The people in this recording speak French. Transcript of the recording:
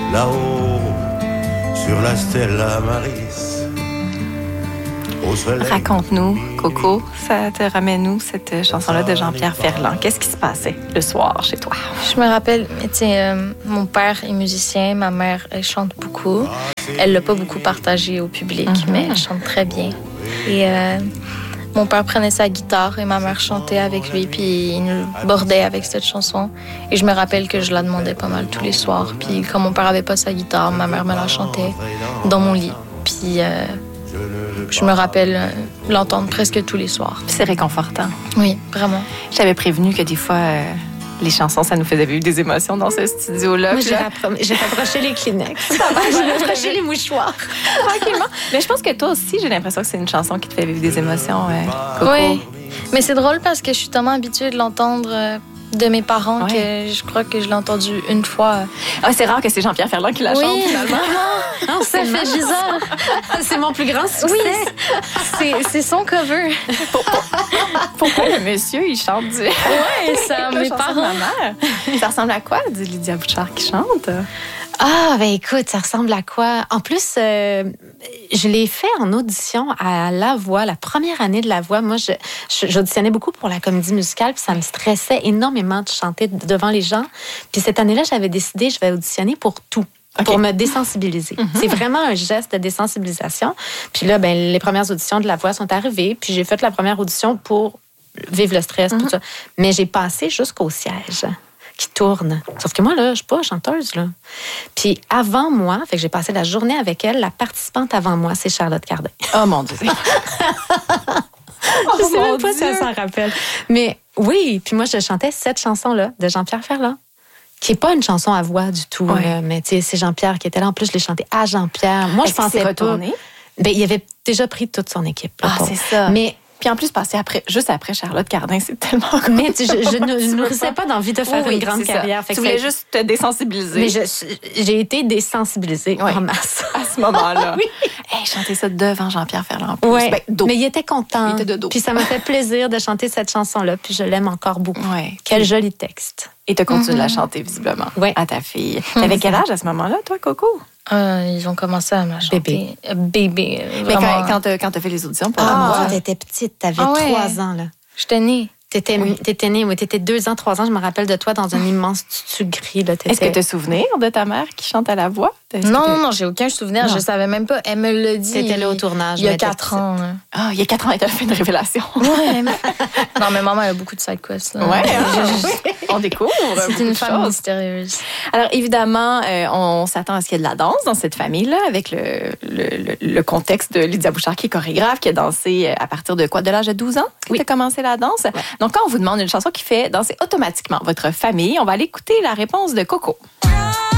là-haut, sur la Stella Maris. Raconte-nous, Coco, ça te ramène où, cette chanson-là de Jean-Pierre Ferland? Qu'est-ce qui se passait le soir chez toi? Je me rappelle, mon père est musicien, ma mère, elle chante beaucoup. Elle l'a pas beaucoup partagé au public, mais elle chante très bien. Et mon père prenait sa guitare et ma mère chantait avec lui, puis il nous bordait avec cette chanson. Et je me rappelle que je la demandais pas mal tous les soirs. Puis quand mon père avait pas sa guitare, ma mère me la chantait dans mon lit. Puis je me rappelle l'entendre presque tous les soirs. C'est réconfortant. Oui, vraiment. Je t'avais prévenu que des fois, les chansons, ça nous faisait vivre des émotions dans ce studio-là. Moi, j'ai rapproché les Kleenex. J'ai rapproché les mouchoirs. Tranquillement. Mais je pense que toi aussi, j'ai l'impression que c'est une chanson qui te fait vivre des émotions, Coco. Oui, mais c'est drôle parce que je suis tellement habituée de l'entendre de mes parents que je crois que je l'ai entendu une fois. Ah, c'est rare que c'est Jean-Pierre Ferland qui la chante, finalement. Non, ça fait bizarre. C'est mon plus grand succès. Oui, c'est son cover. Pourquoi le monsieur, il chante du... Oui, ça, mes parents. Ça ressemble à quoi, dit Lydia Bouchard qui chante? Ah, ben écoute, ça ressemble à quoi? En plus, je l'ai fait en audition à La Voix, la première année de La Voix. Moi, j'auditionnais beaucoup pour la comédie musicale, puis ça me stressait énormément de chanter devant les gens. Puis cette année-là, j'avais décidé, je vais auditionner pour tout. Pour me désensibiliser. C'est vraiment un geste de désensibilisation. Puis là, ben, les premières auditions de La Voix sont arrivées, puis j'ai fait la première audition pour vivre le stress, tout ça. Mais j'ai passé jusqu'au siège qui tourne. Sauf que moi, là, je suis pas chanteuse, là. Puis avant moi, fait que j'ai passé la journée avec elle, la participante avant moi, c'est Charlotte Cardin. Oh mon Dieu! Je sais même pas si elle s'en rappelle. Mais oui, puis moi, je chantais cette chanson-là de Jean-Pierre Ferland, qui n'est pas une chanson à voix du tout. Là, mais tu sais, c'est Jean-Pierre qui était là. En plus, je l'ai chanté à Jean-Pierre. Moi, je pensais pas. Ben, il avait déjà pris toute son équipe. Là, c'est ça. Mais puis en plus, passer juste après Charlotte Cardin, c'est tellement cool. Mais je ne nourrissais pas d'envie de faire une grande carrière. Tu voulais juste te désensibiliser. Mais j'ai été désensibilisée en masse. À ce moment-là. Hey, chanter ça devant Jean-Pierre Ferland. Oui, mais il était content. Il était de dos. Puis ça m'a fait plaisir de chanter cette chanson-là. Puis je l'aime encore beaucoup. Quel joli texte. Et tu continues de la chanter, visiblement, à ta fille. T'avais quel âge à ce moment-là, toi, Coco? Ils ont commencé à me chanter. Bébé. Mais quand t'as fait les auditions pour la voix... T'étais petite, t'avais 3 ans, là. J'étais née. T'étais née, oui. T'étais 2 ans, 3 ans. Je me rappelle de toi dans un immense tutu gris. Là, Est-ce que tu as souvenir de ta mère qui chante à la voix? Non, j'ai aucun souvenir. Non. Je savais même pas. Elle me l'a dit. C'était là au tournage. Il y a 4 ans. Ah, il y a 4 ans, elle t'a fait une révélation. Ouais. Non, mais maman, elle a beaucoup de side quests. On découvre. C'est une femme mystérieuse. Alors, évidemment, on s'attend à ce qu'il y ait de la danse dans cette famille-là, avec le contexte de Lydia Bouchard, qui est chorégraphe, qui a dansé à partir de quoi? De l'âge de 12 ans? Oui. Tu as commencé la danse? Ouais. Donc, quand on vous demande une chanson qui fait danser automatiquement votre famille, on va aller écouter la réponse de Coco.